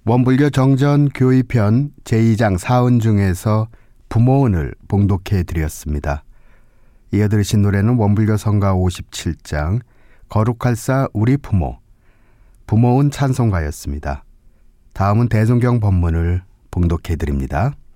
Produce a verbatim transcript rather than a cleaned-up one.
원불교 정전 교의편 제이 장 사은 중에서 부모은을 봉독해 드렸습니다. 이어 들으신 노래는 원불교 성가 오십칠 장 거룩할사 우리 부모, 부모은 찬송가였습니다. 다음은 대종경 법문을 봉독해 드립니다.